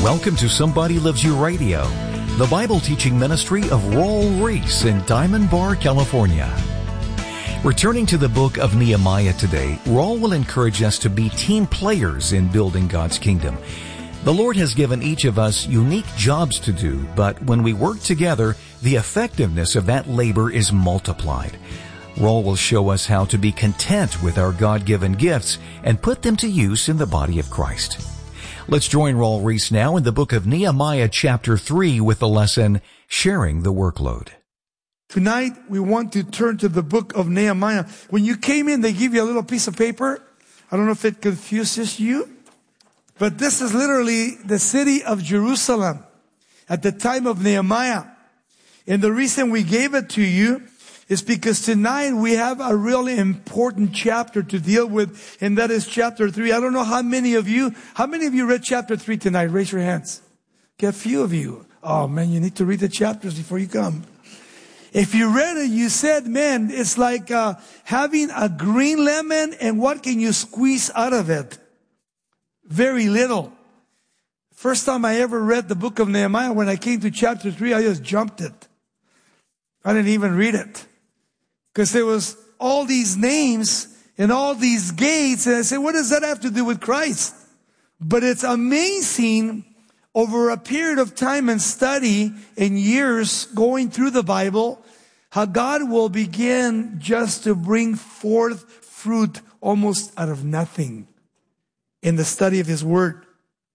Welcome to Somebody Loves You Radio, the Bible teaching ministry of Raul Ries in Diamond Bar, California. Returning to the book of Nehemiah today, Raul will encourage us to be team players in building God's kingdom. The Lord has given each of us unique jobs to do, but when we work together, the effectiveness of that labor is multiplied. Raul will show us how to be content with our God-given gifts and put them to use in the body of Christ. Let's join Raul Ries now in the book of Nehemiah chapter 3 with the lesson, Sharing the Workload. Tonight, we want to turn to the book of Nehemiah. When you came in, they give you a little piece of paper. I don't know if it confuses you, but this is literally the city of Jerusalem at the time of Nehemiah. And the reason we gave it to you is because tonight we have a really important chapter to deal with, and that is chapter 3. I don't know how many of you read chapter 3 tonight? Raise your hands. Okay, a few of you. Oh man, you need to read the chapters before you come. If you read it, you said, man, it's like having a green lemon, and what can you squeeze out of it? Very little. First time I ever read the book of Nehemiah, when I came to chapter 3, I just jumped it. I didn't even read it. Because there was all these names and all these gates. And I said, what does that have to do with Christ? But it's amazing over a period of time and study and years going through the Bible, how God will begin just to bring forth fruit almost out of nothing in the study of His Word.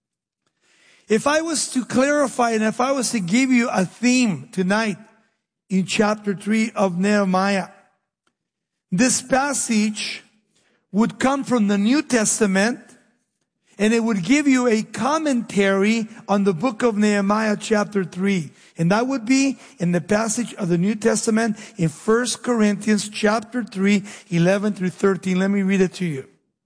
If I was to clarify and if I was to give you a theme tonight in chapter 3 of Nehemiah, this passage would come from the New Testament, and it would give you a commentary on the book of Nehemiah chapter 3. And that would be in the passage of the New Testament in 1 Corinthians chapter 3, 11 through 13. Let me read it to you.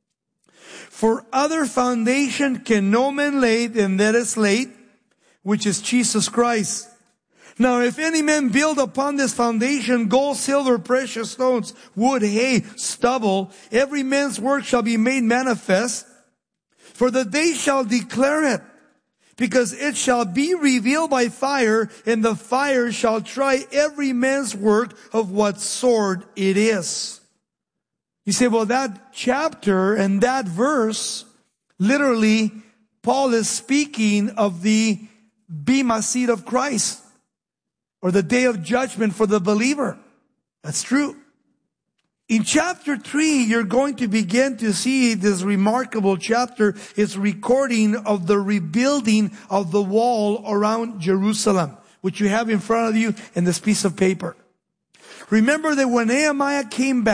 For other foundation can no man lay than that is laid, which is Jesus Christ. Now, if any man build upon this foundation gold, silver, precious stones, wood, hay, stubble, every man's work shall be made manifest, for the day shall declare it, because it shall be revealed by fire, and the fire shall try every man's work of what sort it is. You say, well, that chapter and that verse, literally, Paul is speaking of the Bema seat of Christ, or the day of judgment for the believer. That's true. In chapter 3, you're going to begin to see this remarkable chapter. It's recording of the rebuilding of the wall around Jerusalem, which you have in front of you in this piece of paper. Remember that when Nehemiah came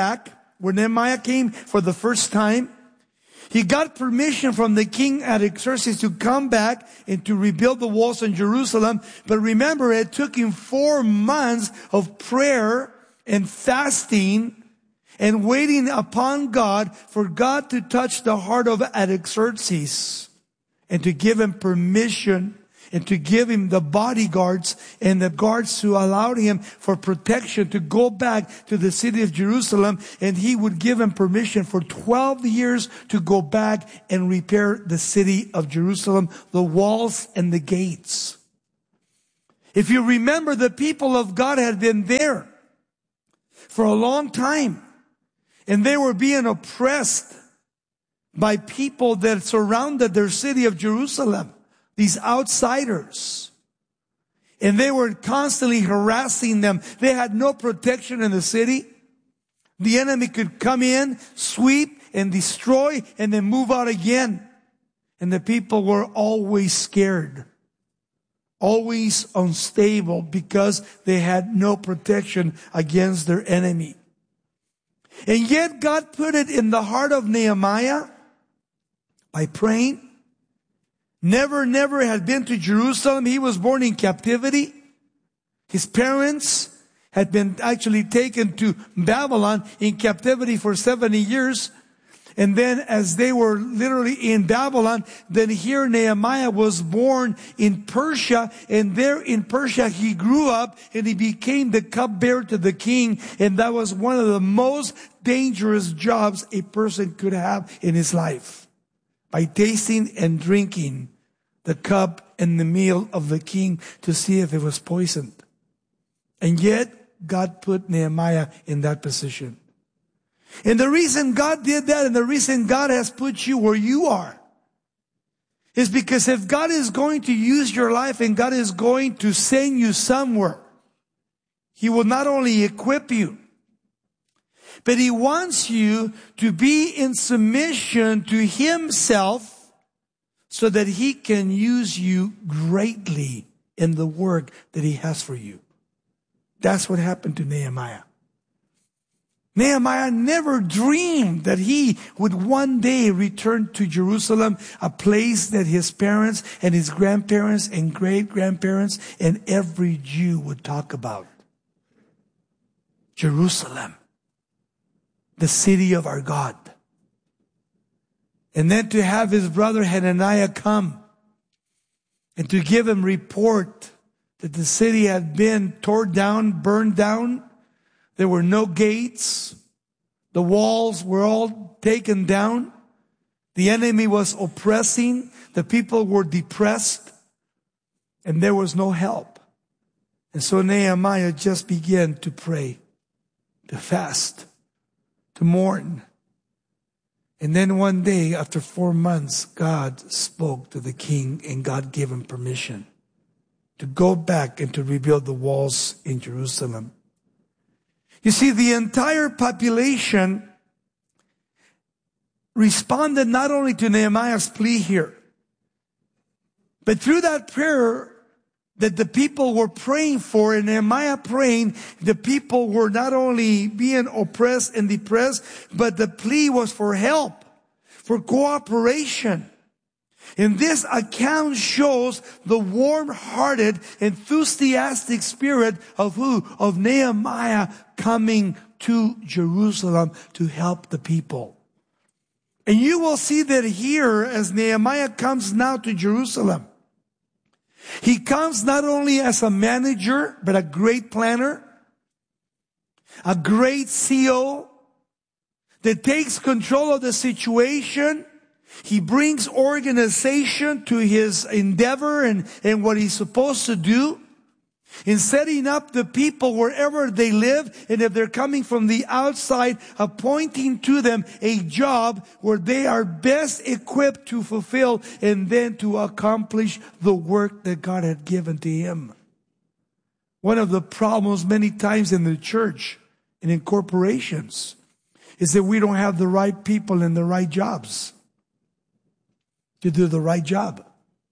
for the first time, he got permission from the king Artaxerxes to come back and to rebuild the walls in Jerusalem. But remember, it took him 4 months of prayer and fasting and waiting upon God for God to touch the heart of Artaxerxes and to give him permission and to give him the bodyguards and the guards to allow him for protection to go back to the city of Jerusalem. And he would give him permission for 12 years to go back and repair the city of Jerusalem, the walls and the gates. If you remember, the people of God had been there for a long time, and they were being oppressed by people that surrounded their city of Jerusalem. These outsiders. And they were constantly harassing them. They had no protection in the city. The enemy could come in, sweep, and destroy, and then move out again. And the people were always scared. Always unstable, because they had no protection against their enemy. And yet God put it in the heart of Nehemiah by praying. Never had been to Jerusalem. He was born in captivity. His parents had been actually taken to Babylon in captivity for 70 years. And then as they were literally in Babylon, then here Nehemiah was born in Persia. And there in Persia he grew up and he became the cupbearer to the king. And that was one of the most dangerous jobs a person could have in his life. By tasting and drinking the cup and the meal of the king to see if it was poisoned. And yet, God put Nehemiah in that position. And the reason God did that, and the reason God has put you where you are, is because if God is going to use your life and God is going to send you somewhere, He will not only equip you, but He wants you to be in submission to Himself so that He can use you greatly in the work that He has for you. That's what happened to Nehemiah. Nehemiah never dreamed that he would one day return to Jerusalem, a place that his parents and his grandparents and great-grandparents and every Jew would talk about. Jerusalem, the city of our God. And then to have his brother Hananiah come and to give him report that the city had been torn down, burned down. There were no gates. The walls were all taken down. The enemy was oppressing. The people were depressed. And there was no help. And so Nehemiah just began to pray, to fast, to mourn. And then one day, after 4 months, God spoke to the king and God gave him permission to go back and to rebuild the walls in Jerusalem. You see, the entire population responded not only to Nehemiah's plea here, but through that prayer that the people were praying for, and Nehemiah praying, the people were not only being oppressed and depressed, but the plea was for help, for cooperation. And this account shows the warm-hearted, enthusiastic spirit of who? Of Nehemiah coming to Jerusalem to help the people. And you will see that here as Nehemiah comes now to Jerusalem. He comes not only as a manager, but a great planner, a great CEO that takes control of the situation. He brings organization to his endeavor and what he's supposed to do in setting up the people wherever they live. And if they're coming from the outside, appointing to them a job where they are best equipped to fulfill and then to accomplish the work that God had given to him. One of the problems many times in the church and in corporations is that we don't have the right people in the right jobs to do the right job.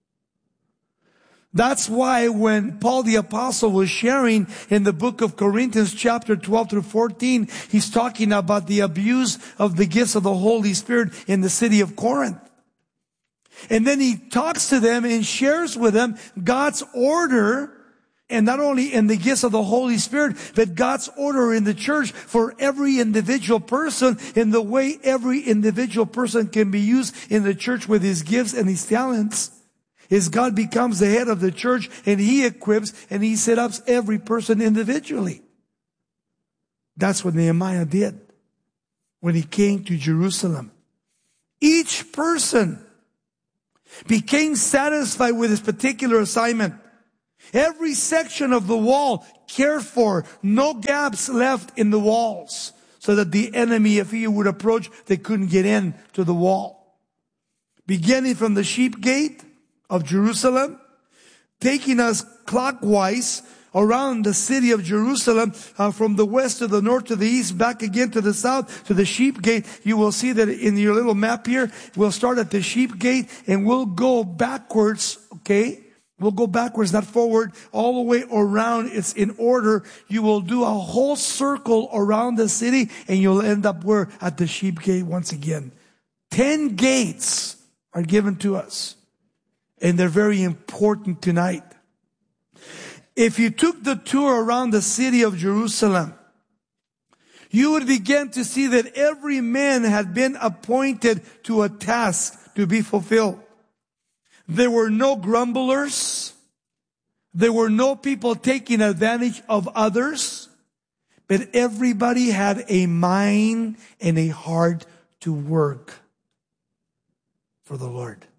That's why when Paul the Apostle was sharing in the book of Corinthians chapter 12 through 14, he's talking about the abuse of the gifts of the Holy Spirit in the city of Corinth. And then he talks to them and shares with them God's order, and not only in the gifts of the Holy Spirit, but God's order in the church for every individual person, in the way every individual person can be used in the church with his gifts and his talents. Is God becomes the head of the church, and he equips and he set up every person individually. That's what Nehemiah did when he came to Jerusalem. Each person became satisfied with his particular assignment. Every section of the wall cared for, no gaps left in the walls, so that the enemy, if he would approach, they couldn't get in to the wall. Beginning from the sheep gate of Jerusalem, taking us clockwise around the city of Jerusalem, from the west to the north to the east, back again to the south to the sheep gate. You will see that in your little map here, we'll start at the sheep gate and we'll go backwards, okay? We'll go backwards, not forward, all the way around. It's in order. You will do a whole circle around the city and you'll end up where? At the sheep gate once again. 10 gates are given to us. And they're very important tonight. If you took the tour around the city of Jerusalem, you would begin to see that every man had been appointed to a task to be fulfilled. There were no grumblers. There were no people taking advantage of others. But everybody had a mind and a heart to work for the Lord.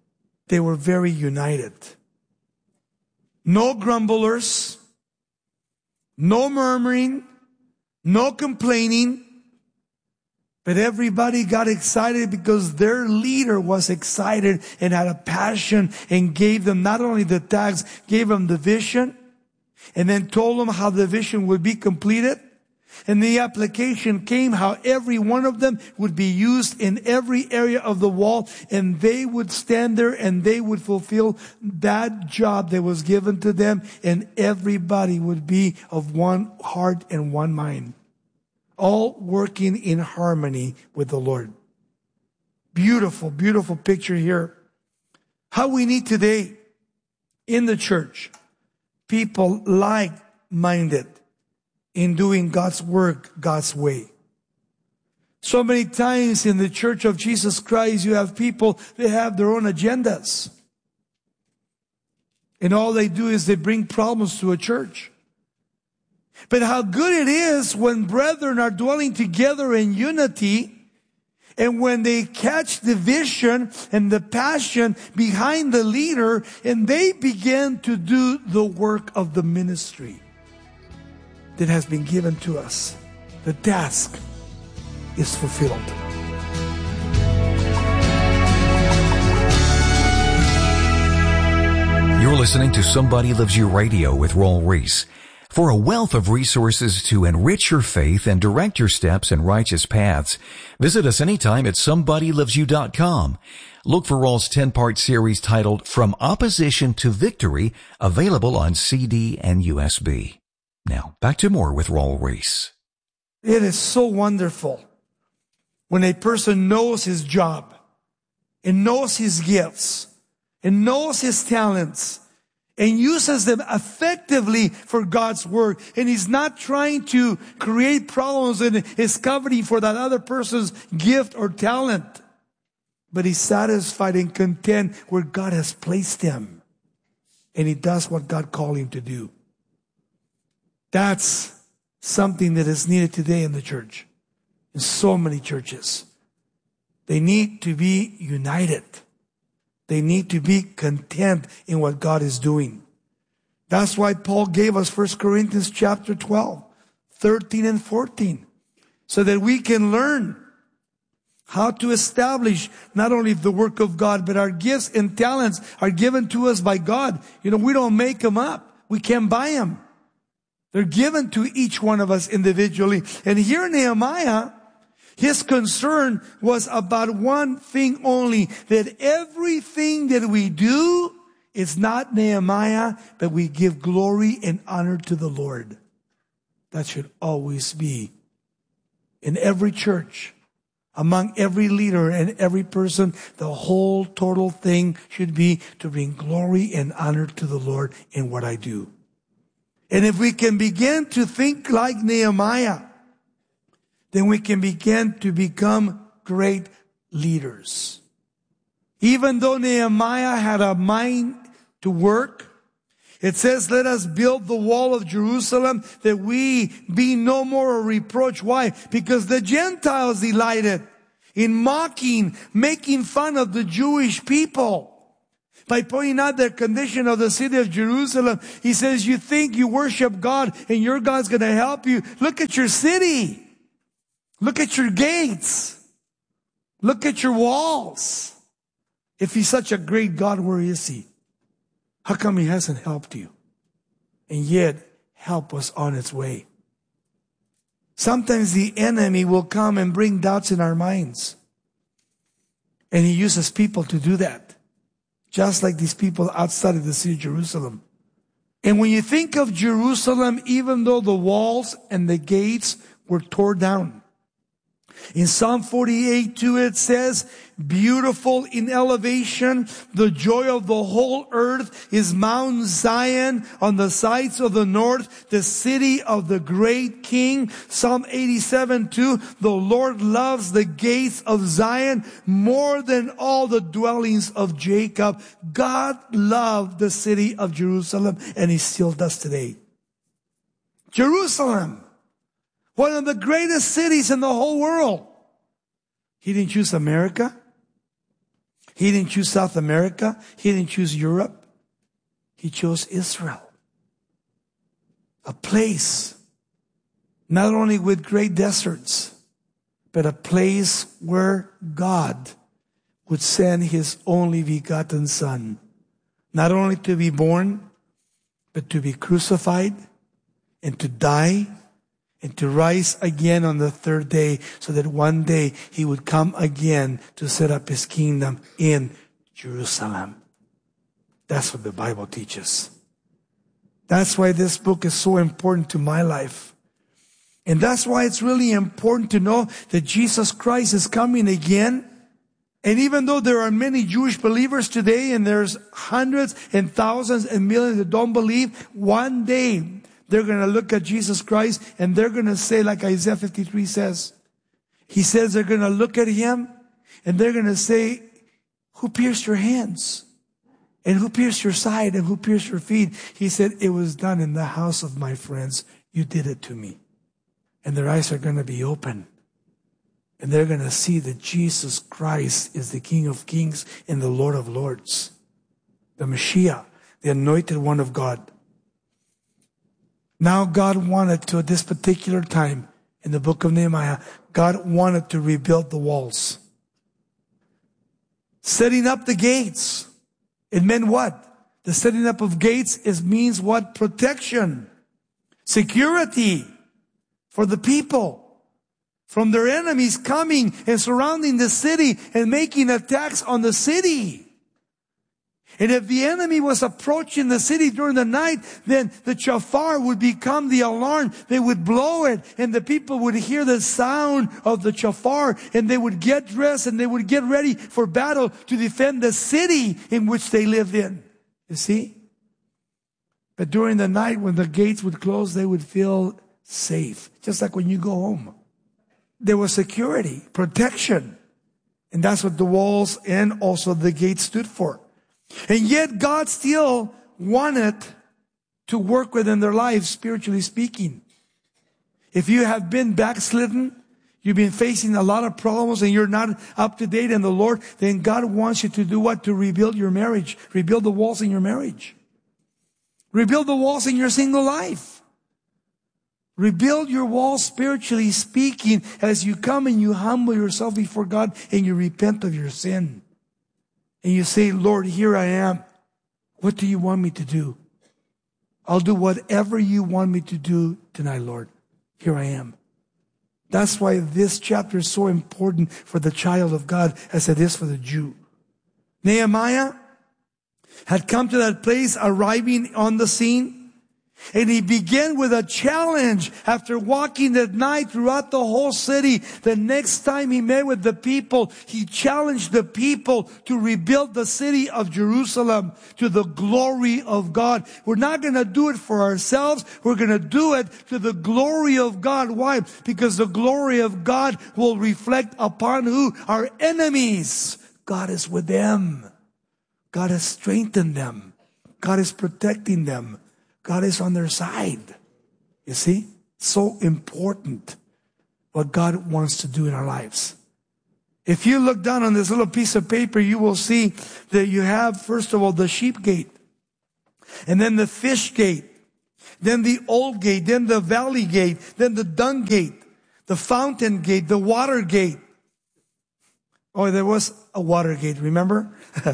they were very united. No grumblers, no murmuring, no complaining, but everybody got excited because their leader was excited and had a passion and gave them not only the task, gave them the vision, and then told them how the vision would be completed. And the application came how every one of them would be used in every area of the wall, and they would stand there and they would fulfill that job that was given to them, and everybody would be of one heart and one mind, all working in harmony with the Lord. Beautiful, beautiful picture here. How we need today in the church people like-minded in doing God's work God's way. So many times in the Church of Jesus Christ, you have people, they have their own agendas. And all they do is they bring problems to a church. But how good it is when brethren are dwelling together in unity, and when they catch the vision and the passion behind the leader, and they begin to do the work of the ministry that has been given to us. The task is fulfilled. You're listening to Somebody Loves You Radio with Raul Ries. For a wealth of resources to enrich your faith and direct your steps in righteous paths, visit us anytime at somebodylovesyou.com. Look for Raul's 10-part series titled From Opposition to Victory, available on CD and USB. Now, back to more with Raul Ries. It is so wonderful when a person knows his job and knows his gifts and knows his talents and uses them effectively for God's work. And he's not trying to create problems and is coveting for that other person's gift or talent, but he's satisfied and content where God has placed him. And he does what God called him to do. That's something that is needed today in the church. In so many churches. They need to be united. They need to be content in what God is doing. That's why Paul gave us 1 Corinthians chapter 12, 13 and 14. So that we can learn how to establish not only the work of God, but our gifts and talents are given to us by God. You know, we don't make them up. We can't buy them. They're given to each one of us individually. And here Nehemiah, his concern was about one thing only, that everything that we do is not Nehemiah, but we give glory and honor to the Lord. That should always be in every church, among every leader and every person. The whole total thing should be to bring glory and honor to the Lord in what I do. And if we can begin to think like Nehemiah, then we can begin to become great leaders. Even though Nehemiah had a mind to work, it says, let us build the wall of Jerusalem that we be no more a reproach. Why? Because the Gentiles delighted in mocking, making fun of the Jewish people. By pointing out the condition of the city of Jerusalem, he says, you think you worship God and your God's going to help you. Look at your city. Look at your gates. Look at your walls. If he's such a great God, where is he? How come he hasn't helped you? And yet, help was on its way. Sometimes the enemy will come and bring doubts in our minds. And he uses people to do that. Just like these people outside of the city of Jerusalem. And when you think of Jerusalem, even though the walls and the gates were torn down, in Psalm 48:2 it says, beautiful in elevation, the joy of the whole earth is Mount Zion on the sides of the north, the city of the great King. Psalm 87:2, the Lord loves the gates of Zion more than all the dwellings of Jacob. God loved the city of Jerusalem, and he still does today. Jerusalem, one of the greatest cities in the whole world. He didn't choose America. He didn't choose South America. He didn't choose Europe. He chose Israel. A place not only with great deserts, but a place where God would send His only begotten Son, not only to be born, but to be crucified and to die and to rise again on the third day, so that one day He would come again to set up His kingdom in Jerusalem. That's what the Bible teaches. That's why this book is so important to my life. And that's why it's really important to know that Jesus Christ is coming again. And even though there are many Jewish believers today, and there's hundreds and thousands and millions that don't believe, one day they're going to look at Jesus Christ and they're going to say, like Isaiah 53 says, He says they're going to look at Him and they're going to say, who pierced your hands? And who pierced your side? And who pierced your feet? He said, it was done in the house of my friends. You did it to me. And their eyes are going to be open. And they're going to see that Jesus Christ is the King of Kings and the Lord of Lords. The Messiah, the anointed one of God. Now God wanted to, at this particular time in the book of Nehemiah, God wanted to rebuild the walls. Setting up the gates. It meant what? The setting up of gates means what? Protection. Security for the people from their enemies coming and surrounding the city and making attacks on the city. And if the enemy was approaching the city during the night, then the shofar would become the alarm. They would blow it, and the people would hear the sound of the shofar, and they would get dressed and they would get ready for battle to defend the city in which they lived in. You see? But during the night when the gates would close, they would feel safe. Just like when you go home. There was security, protection. And that's what the walls and also the gates stood for. And yet God still wanted to work within their lives, spiritually speaking. If you have been backslidden, you've been facing a lot of problems and you're not up to date in the Lord, then God wants you to do what? To rebuild your marriage. Rebuild the walls in your marriage. Rebuild the walls in your single life. Rebuild your walls spiritually speaking as you come and you humble yourself before God and you repent of your sin. And you say, Lord, here I am. What do you want me to do? I'll do whatever you want me to do tonight, Lord. Here I am. That's why this chapter is so important for the child of God as it is for the Jew. Nehemiah had come to that place, arriving on the scene. And he began with a challenge after walking that night throughout the whole city. The next time he met with the people, he challenged the people to rebuild the city of Jerusalem to the glory of God. We're not going to do it for ourselves. We're going to do it to the glory of God. Why? Because the glory of God will reflect upon who? Our enemies. God is with them. God has strengthened them. God is protecting them. God is on their side. You see? So important what God wants to do in our lives. If you look down on this little piece of paper, you will see that you have, first of all, the sheep gate. And then the fish gate. Then the old gate. Then the valley gate. Then the dung gate. The fountain gate. The water gate. Oh, there was a water gate, remember?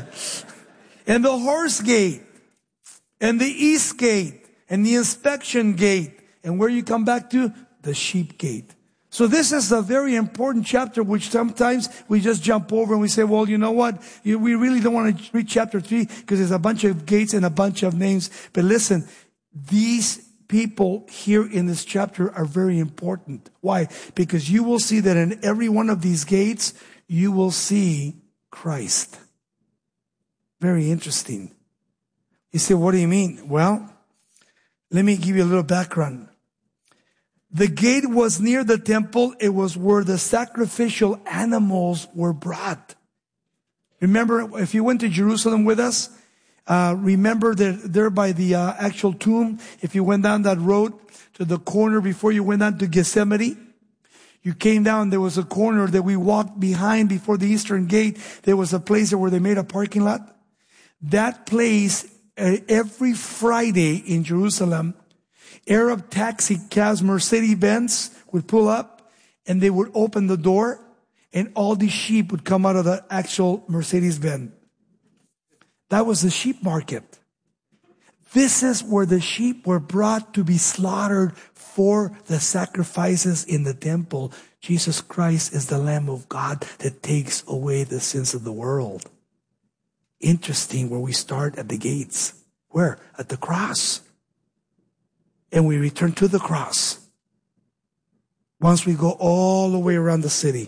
And the horse gate. And the east gate. And the inspection gate. And where you come back to? The sheep gate. So this is a very important chapter which sometimes we just jump over and we say, well, you know what? We really don't want to read chapter 3 because there's a bunch of gates and a bunch of names. But listen, these people here in this chapter are very important. Why? Because you will see that in every one of these gates, you will see Christ. Very interesting. You say, what do you mean? Well, let me give you a little background. The gate was near the temple. It was where the sacrificial animals were brought. Remember, if you went to Jerusalem with us, remember that there by the actual tomb, if you went down that road to the corner before you went down to Gethsemane, You came down, there was a corner that we walked behind before the Eastern Gate. There was a place where they made a parking lot. That place, every Friday in Jerusalem, Arab taxi cabs, Mercedes-Benz would pull up and they would open the door and all these sheep would come out of the actual Mercedes-Benz. That was the sheep market. This is where the sheep were brought to be slaughtered for the sacrifices in the temple. Jesus Christ is the Lamb of God that takes away the sins of the world. Interesting, where we start at the gates. Where? At the cross. And we return to the cross. Once we go all the way around the city.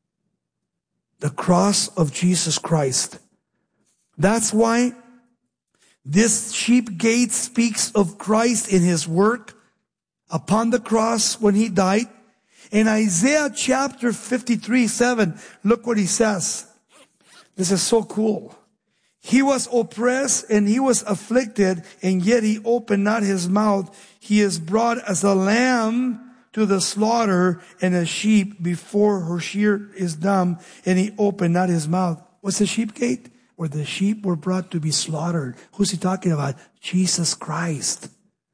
The cross of Jesus Christ. That's why this sheep gate speaks of Christ in His work upon the cross when He died. In Isaiah chapter 53:7, look what He says. This is so cool. He was oppressed and He was afflicted, and yet He opened not His mouth. He is brought as a lamb to the slaughter, and a sheep before her shear is dumb, and He opened not His mouth. What's the sheep gate? Where the sheep were brought to be slaughtered. Who's He talking about? Jesus Christ.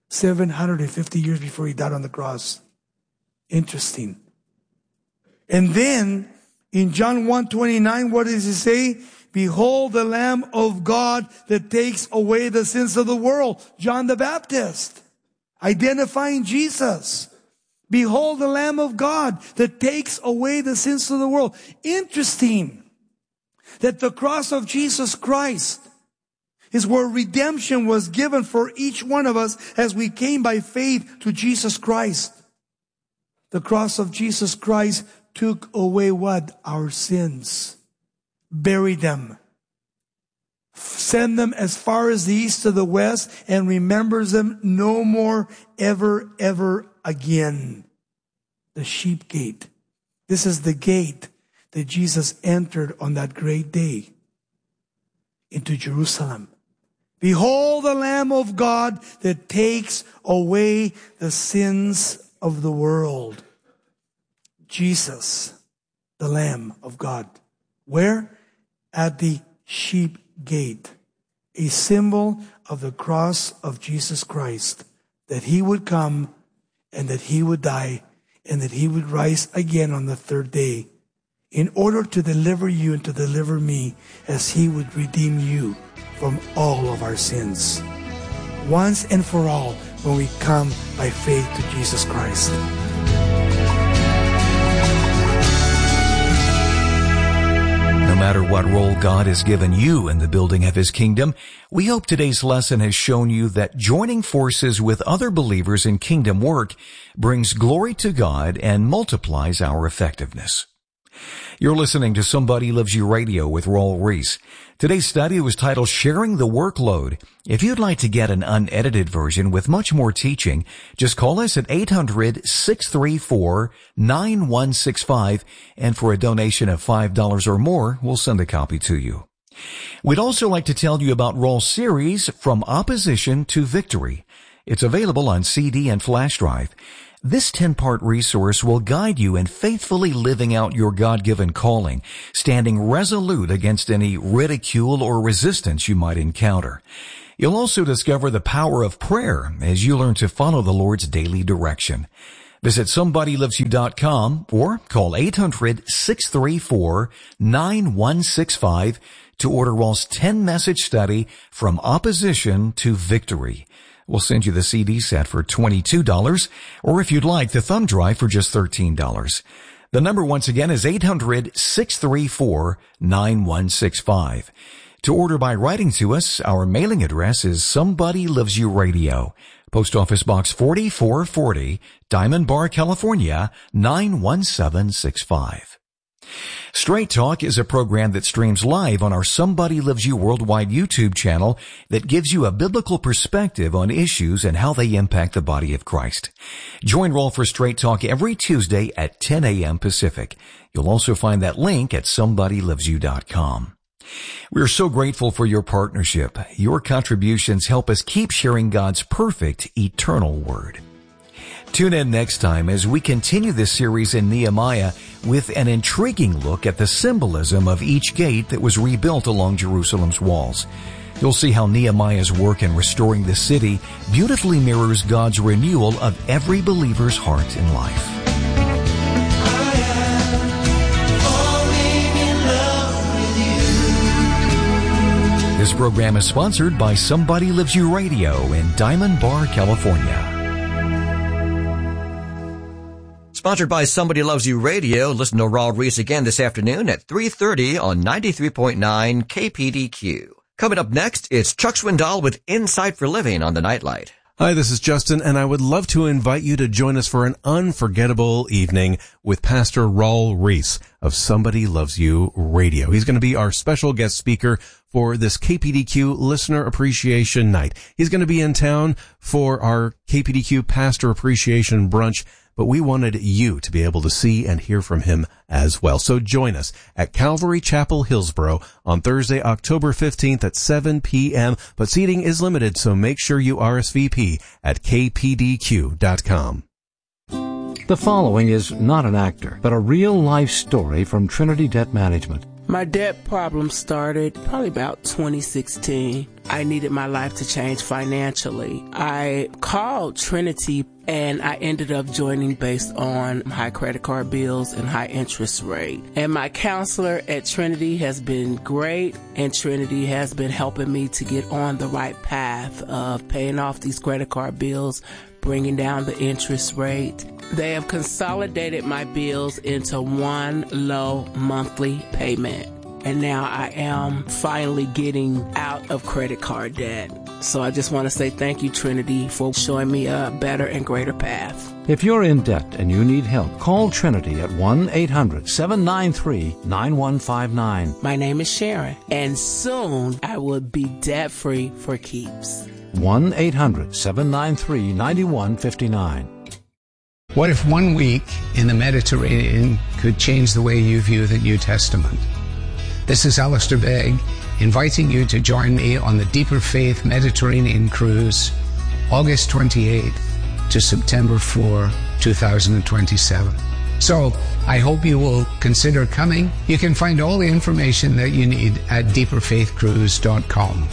750 years before He died on the cross. Interesting. And then, in John 1:29, what does He say? Behold the Lamb of God that takes away the sins of the world. John the Baptist, identifying Jesus. Behold the Lamb of God that takes away the sins of the world. Interesting that the cross of Jesus Christ is where redemption was given for each one of us as we came by faith to Jesus Christ. The cross of Jesus Christ took away what? Our sins. Buried them. Send them as far as the east to the west and remembers them no more ever, ever again. The sheep gate. This is the gate that Jesus entered on that great day into Jerusalem. Behold the Lamb of God that takes away the sins of the world. Jesus, the Lamb of God. Where? At the sheep gate. A symbol of the cross of Jesus Christ. That He would come and that He would die and that He would rise again on the third day in order to deliver you and to deliver me, as He would redeem you from all of our sins. Once and for all, when we come by faith to Jesus Christ. No matter what role God has given you in the building of His kingdom, we hope today's lesson has shown you that joining forces with other believers in kingdom work brings glory to God and multiplies our effectiveness. You're listening to Somebody Loves You Radio with Raul Ries. Today's study was titled Sharing the Workload. If you'd like to get an unedited version with much more teaching, just call us at 800-634-9165, and for a donation of $5 or more, we'll send a copy to you. We'd also like to tell you about Raul's series, From Opposition to Victory. It's available on CD and flash drive. This 10-part resource will guide you in faithfully living out your God-given calling, standing resolute against any ridicule or resistance you might encounter. You'll also discover the power of prayer as you learn to follow the Lord's daily direction. Visit SomebodyLovesYou.com or call 800-634-9165 to order Raul's 10-message study, From Opposition to Victory. We'll send you the CD set for $22, or if you'd like, the thumb drive for just $13. The number once again is 800-634-9165. To order by writing to us, our mailing address is Somebody Loves You Radio, Post Office Box 4440, Diamond Bar, California, 91765. Straight Talk is a program that streams live on our Somebody Loves You Worldwide YouTube channel that gives you a biblical perspective on issues and how they impact the body of Christ. Join Raul for Straight Talk every Tuesday at 10 a.m. Pacific. You'll also find that link at SomebodyLovesYou.com. We're so grateful for your partnership. Your contributions help us keep sharing God's perfect, eternal Word. Tune in next time as we continue this series in Nehemiah with an intriguing look at the symbolism of each gate that was rebuilt along Jerusalem's walls. You'll see how Nehemiah's work in restoring the city beautifully mirrors God's renewal of every believer's heart and life. This program is sponsored by Somebody Loves You Radio in Diamond Bar, California. Sponsored by Somebody Loves You Radio. Listen to Raul Reese again this afternoon at 3:30 on 93.9 KPDQ. Coming up next, it's Chuck Swindoll with Insight for Living on the Nightlight. Hi, this is Justin, and I would love to invite you to join us for an unforgettable evening with Pastor Raul Reese of Somebody Loves You Radio. He's going to be our special guest speaker for this KPDQ Listener Appreciation Night. He's going to be in town for our KPDQ Pastor Appreciation Brunch, but we wanted you to be able to see and hear from him as well. So join us at Calvary Chapel, Hillsboro on Thursday, October 15th at 7 p.m. But seating is limited, so make sure you RSVP at kpdq.com. The following is not an actor, but a real-life story from Trinity Debt Management. My debt problem started probably about 2016. I needed my life to change financially. I called Trinity and I ended up joining based on high credit card bills and high interest rate. And my counselor at Trinity has been great, and Trinity has been helping me to get on the right path of paying off these credit card bills, bringing down the interest rate. They have consolidated my bills into one low monthly payment. And now I am finally getting out of credit card debt. So I just want to say thank you, Trinity, for showing me a better and greater path. If you're in debt and you need help, call Trinity at 1-800-793-9159. My name is Sharon, and soon I will be debt-free for keeps. 1-800-793-9159. What if 1 week in the Mediterranean could change the way you view the New Testament? This is Alistair Begg, inviting you to join me on the Deeper Faith Mediterranean Cruise, August 28th to September 4, 2027. So, I hope you will consider coming. You can find all the information that you need at deeperfaithcruise.com.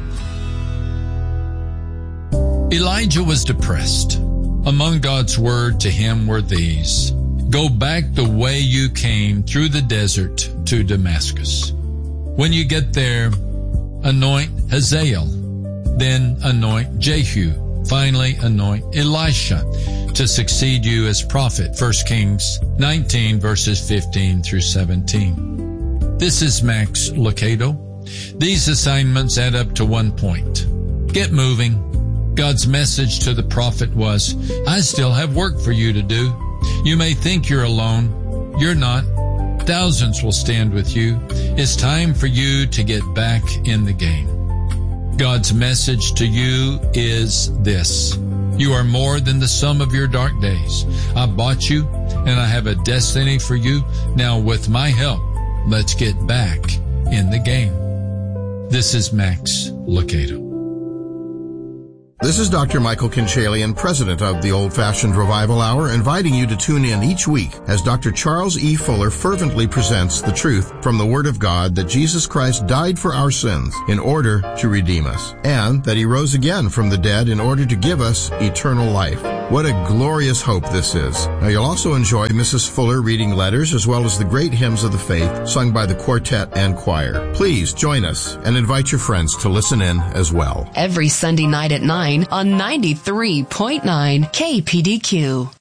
Elijah was depressed. Among God's word to him were these: go back the way you came through the desert to Damascus. When you get there, anoint Hazael, then anoint Jehu, finally anoint Elisha to succeed you as prophet. 1 Kings 19 verses 15 through 17. This is Max Lucado. These assignments add up to 1 point. Get moving. God's message to the prophet was, I still have work for you to do. You may think you're alone. You're not. Thousands will stand with you. It's time for you to get back in the game. God's message to you is this: you are more than the sum of your dark days. I bought you, and I have a destiny for you. Now, with my help, let's get back in the game. This is Max Lucado. This is Dr. Michael Kinchalian, president of the Old Fashioned Revival Hour, inviting you to tune in each week as Dr. Charles E. Fuller fervently presents the truth from the Word of God that Jesus Christ died for our sins in order to redeem us, and that He rose again from the dead in order to give us eternal life. What a glorious hope this is. Now, you'll also enjoy Mrs. Fuller reading letters as well as the great hymns of the faith sung by the quartet and choir. Please join us and invite your friends to listen in as well. Every Sunday night at 9 on 93.9 KPDQ.